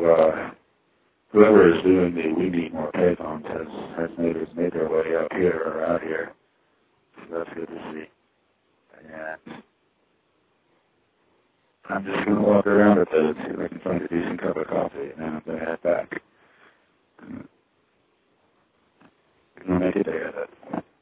whoever is doing the We Need More payphones has made their way up here or out here. So that's good to see. And I'm just going to walk around with it and see if I can find a decent cup of coffee. And